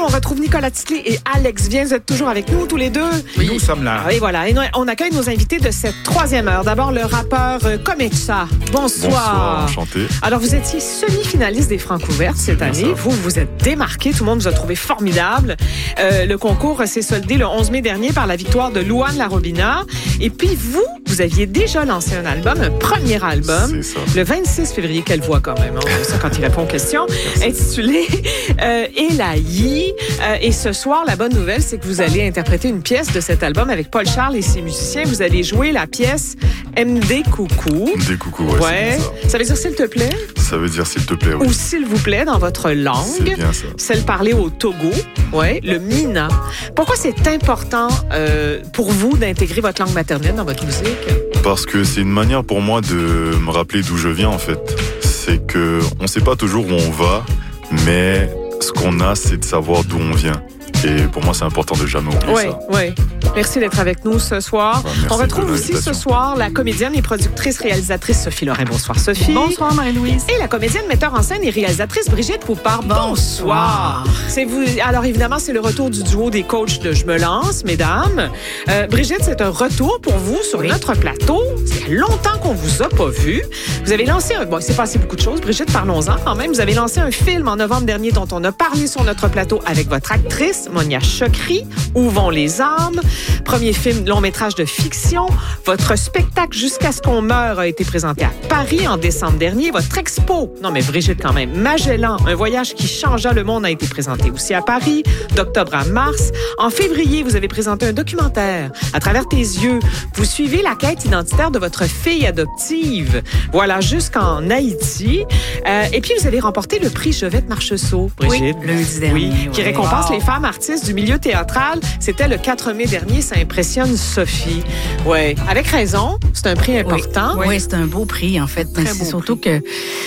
retrouve Nicolas Tisley et Alex Viens. Vous êtes toujours avec nous, tous les deux. Oui, nous sommes là. Et voilà. Et on accueille nos invités de cette troisième heure. D'abord, le rappeur Komecha. Bonsoir. Bonsoir, enchanté. Alors, vous étiez semi-finaliste des Francouvertes cette année. Vous vous êtes démarqué. Tout le monde vous a trouvé formidable. Le concours s'est soldé le 11 mai dernier par la victoire de Louane Larobina. Et puis, vous aviez déjà lancé un album, un premier album. C'est ça. Le 26 février, quelle voix quand même, hein, ça quand il répond aux questions, intitulé Elaï. Et ce soir, la bonne nouvelle, c'est que vous allez interpréter une pièce de cet album avec Paul Charles et ses musiciens. Vous allez jouer la pièce MD Coucou. MD Coucou, ouais. Ça veut dire s'il te plaît? Ça veut dire s'il te plaît, oui. Ou s'il vous plaît dans votre langue. C'est bien ça. Celle parlée au Togo, ouais, le Mina. Pourquoi c'est important pour vous d'intégrer votre langue maternelle dans votre musique? Parce que c'est une manière pour moi de me rappeler d'où je viens, en fait. C'est que on sait pas toujours où on va, mais ce qu'on a, c'est de savoir d'où on vient. Et pour moi, c'est important de jamais oublier ça. Oui. Merci d'être avec nous ce soir. On retrouve aussi ce soir la comédienne et productrice réalisatrice Sophie Lorrain. Bonsoir Sophie. Bonsoir Marie-Louise. Et la comédienne, metteur en scène et réalisatrice Brigitte Poupard. Bonsoir. C'est vous. Alors évidemment, c'est le retour du duo des coachs de Je me lance, mesdames. Brigitte, c'est un retour pour vous sur notre plateau. Ça fait longtemps qu'on vous a pas vu. Vous avez lancé il s'est passé beaucoup de choses. Brigitte, parlons-en quand même. Vous avez lancé un film en novembre dernier dont on a parlé sur notre plateau avec votre actrice, Monia Chokri. Où vont les âmes? Premier film long-métrage de fiction. Votre spectacle Jusqu'à ce qu'on meure a été présenté à Paris en décembre dernier. Votre expo, non mais Brigitte quand même, Magellan, un voyage qui changea le monde a été présenté aussi à Paris, d'octobre à mars. En février, vous avez présenté un documentaire. À travers tes yeux, vous suivez la quête identitaire de votre fille adoptive. Voilà, jusqu'en Haïti. Et puis, vous avez remporté le prix Jovette Marcheseau, Brigitte. Oui, lundi dernier. Qui récompense les femmes artistes du milieu théâtral. C'était le 4 mai dernier. Ça impressionne Sophie. Oui, avec raison. C'est un prix important. Oui, c'est un beau prix, en fait. C'est surtout que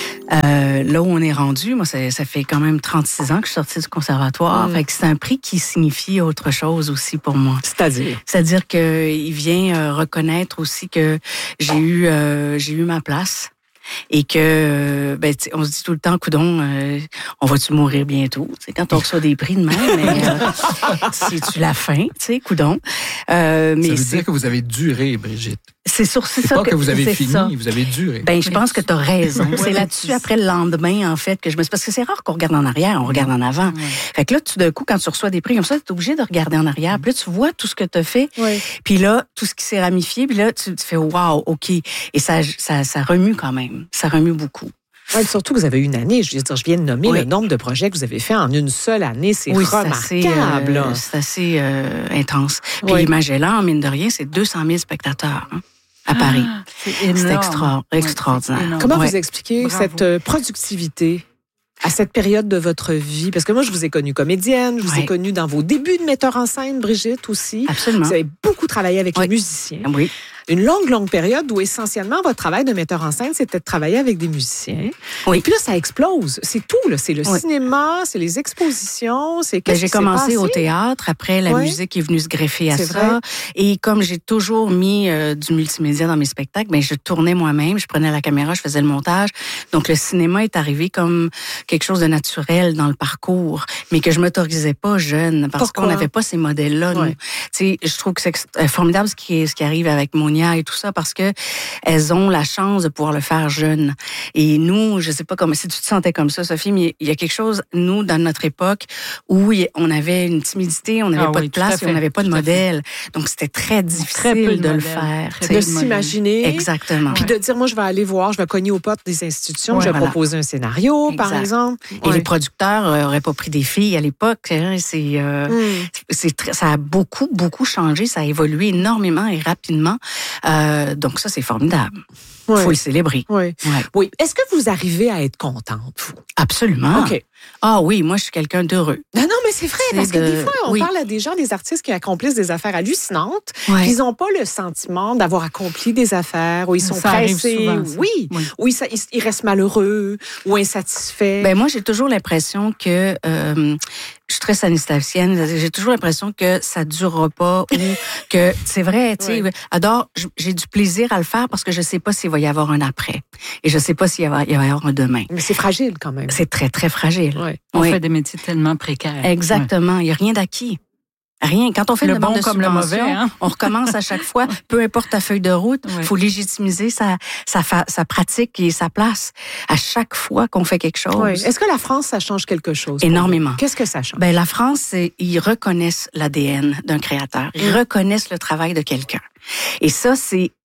là où on est rendu, moi, ça fait quand même 36 ans que je suis sortie du conservatoire. Fait que c'est un prix qui signifie autre chose aussi pour moi. C'est-à-dire? C'est-à-dire qu'il vient reconnaître aussi que j'ai eu ma place. Et que, on se dit tout le temps, coudon, on va-tu mourir bientôt? C'est quand on reçoit des prix de même, c'est-tu la fin, tu sais, coudon. Mais ça veut dire que vous avez duré, Brigitte. C'est ça. Pas que vous avez fini, vous avez duré. Je pense que tu as raison. C'est là-dessus, après le lendemain, en fait, que je me suis... Parce que c'est rare qu'on regarde en arrière, on regarde en avant. Fait que là, tout d'un coup, quand tu reçois des prix comme ça, tu es obligé de regarder en arrière. Puis là, tu vois tout ce que tu as fait. Puis là, tout ce qui s'est ramifié. Puis là, tu fais « wow, OK ». Et ça remue quand même. Ça remue beaucoup. Ouais, surtout que vous avez eu une année, je viens de nommer le nombre de projets que vous avez fait en une seule année. C'est remarquable. C'est assez intense. Puis Magellan, mine de rien, c'est 200 000 spectateurs. À Paris. C'est extraordinaire. Comment vous expliquez cette productivité à cette période de votre vie? Parce que moi, je vous ai connue comédienne, je vous ai connue dans vos débuts de metteur en scène, Brigitte aussi. Absolument. Vous avez beaucoup travaillé avec les musiciens. Oui. Une longue période où essentiellement votre travail de metteur en scène, c'était de travailler avec des musiciens. Oui. Et puis là, ça explose. C'est tout, là. C'est le cinéma, c'est les expositions, c'est J'ai commencé au théâtre. Après, la musique est venue se greffer à ça. Vrai. Et comme j'ai toujours mis du multimédia dans mes spectacles, je tournais moi-même, je prenais la caméra, je faisais le montage. Donc, le cinéma est arrivé comme quelque chose de naturel dans le parcours, mais que je m'autorisais pas jeune parce qu'on n'avait pas ces modèles-là. Nous. Tu sais, je trouve que c'est formidable ce qui arrive avec Monia et tout ça parce que elles ont la chance de pouvoir le faire jeune. Et nous, je sais pas si tu te sentais comme ça, Sophie, mais il y a quelque chose, nous, dans notre époque, où on avait une timidité, on n'avait pas de place et on n'avait pas de modèle. Donc, c'était très difficile de le faire. De s'imaginer. Exactement. Puis de dire, moi, je vais aller voir, je vais cogner aux portes des institutions, je vais proposer un scénario, par exemple. Et les producteurs n'auraient pas pris des filles à l'époque. Ça a beaucoup, beaucoup changé. Ça a évolué énormément et rapidement. Donc ça, c'est formidable. Il faut le célébrer. Oui. Est-ce que vous arrivez à être contente, vous? Absolument. OK. Ah oui, moi, je suis quelqu'un d'heureux. Non, mais c'est vrai, parce que des fois, on parle à des gens, des artistes qui accomplissent des affaires hallucinantes, puis ils n'ont pas le sentiment d'avoir accompli des affaires, où ils sont pressés, où ils restent malheureux, ou insatisfaits. Moi, j'ai toujours l'impression que... je suis très sanistatienne. J'ai toujours l'impression que ça durera pas ou que c'est vrai, tu sais. Alors, j'ai du plaisir à le faire parce que je sais pas s'il va y avoir un après. Et je sais pas s'il va y avoir un demain. Mais c'est fragile quand même. C'est très, très fragile. difficile. Ouais. On fait des métiers tellement précaires. Exactement. Il n'y a rien d'acquis. Rien. Quand on fait une demande de subvention, le mauvais, hein? On recommence à chaque fois. Peu importe ta feuille de route, il faut légitimiser sa pratique et sa place à chaque fois qu'on fait quelque chose. Oui. Est-ce que la France, ça change quelque chose? Énormément. Qu'est-ce que ça change? Ben, la France, ils reconnaissent l'ADN d'un créateur. Ils reconnaissent le travail de quelqu'un. Et ça,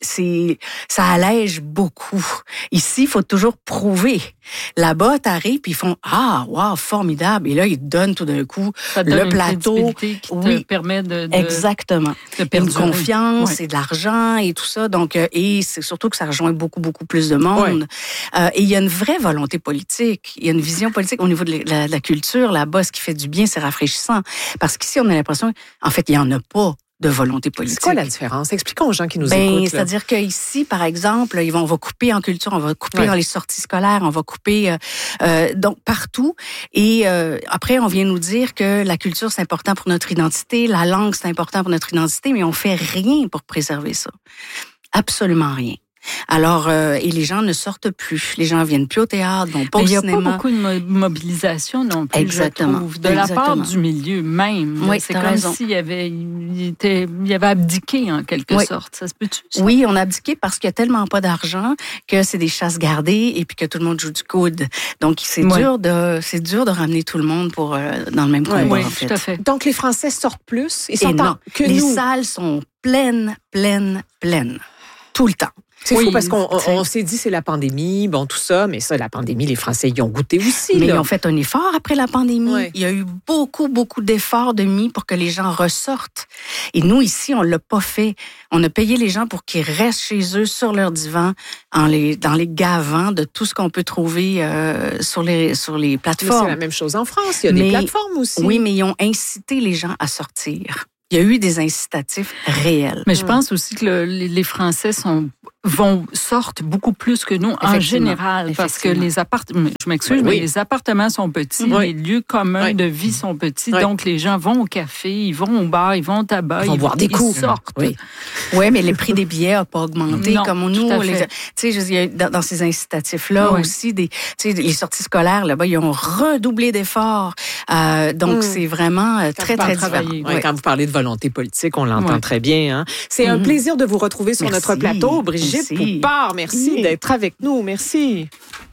ça allège beaucoup. Ici, il faut toujours prouver. Là-bas, t'arrives, puis ils font wow, formidable. Et là, ils te donnent tout d'un coup le plateau. Qui te permet de exactement. Une confiance et de l'argent et tout ça. Donc, et c'est surtout que ça rejoint beaucoup, beaucoup plus de monde. Et il y a une vraie volonté politique. Il y a une vision politique au niveau de la culture. Là-bas, ce qui fait du bien, c'est rafraîchissant. Parce qu'ici, on a l'impression, en fait, il n'y en a pas de volonté politique. C'est quoi la différence? Expliquons aux gens qui nous écoutent. C'est-à-dire qu'ici, par exemple, on va couper en culture, on va couper dans les sorties scolaires, on va couper donc partout. Et après, on vient nous dire que la culture, c'est important pour notre identité, la langue, c'est important pour notre identité, mais on fait rien pour préserver ça. Absolument rien. Alors, et les gens ne sortent plus. Les gens viennent plus au théâtre, vont pas au cinéma. Il n'y a pas beaucoup de mobilisation non plus, exactement, je trouve, de la part du milieu même. Oui, c'est comme s'il avait abdiqué en quelque sorte. Ça se peut-tu, ça? Oui, on a abdiqué parce qu'il n'y a tellement pas d'argent que c'est des chasses gardées et puis que tout le monde joue du coude. Donc, c'est dur de ramener tout le monde dans le même combat, oui, en fait. Tout à fait. Donc, les Français sortent plus? Ils sont les salles sont pleines. Tout le temps. C'est fou parce qu'on s'est dit c'est la pandémie, bon tout ça, mais ça, la pandémie, les Français y ont goûté aussi. Mais ils ont fait un effort après la pandémie. Oui. Il y a eu beaucoup, beaucoup d'efforts de mis pour que les gens ressortent. Et nous, ici, on l'a pas fait. On a payé les gens pour qu'ils restent chez eux, sur leur divan, dans les gavants de tout ce qu'on peut trouver sur les plateformes. Mais c'est la même chose en France. Il y a des plateformes aussi. Oui, mais ils ont incité les gens à sortir. Il y a eu des incitatifs réels. Mais je pense aussi que les Français sortent beaucoup plus que nous en général, parce que les appartements, je m'excuse, mais les appartements sont petits, les lieux communs de vie sont petits, donc les gens vont au café, ils vont au bar, ils vont au tabac, ils vont boire des coups. Ils sortent. Oui, mais les prix des billets n'ont pas augmenté comme nous. Tu sais, dans ces incitatifs-là aussi, les sorties scolaires, là-bas, ils ont redoublé d'efforts. Donc, c'est vraiment très, très travaillé. Quand vous parlez de volonté politique, on l'entend très bien. Hein? C'est un plaisir de vous retrouver sur notre plateau. Brigitte Poupard, merci d'être avec nous. Merci.